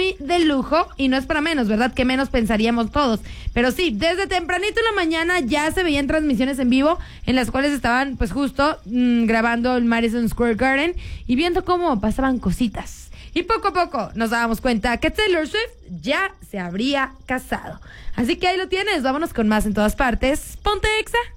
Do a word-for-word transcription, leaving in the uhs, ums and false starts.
muy de lujo y no es para menos, ¿verdad? Que menos pensaríamos todos. Pero sí, desde tempranito en la mañana ya se veían transmisiones en vivo en las cuales estaban pues justo mmm, grabando el Madison Square Garden y viendo cómo pasaban cositas. Y poco a poco nos dábamos cuenta que Taylor Swift ya se habría casado. Así que ahí lo tienes, vámonos con más en todas partes. Ponte Exa.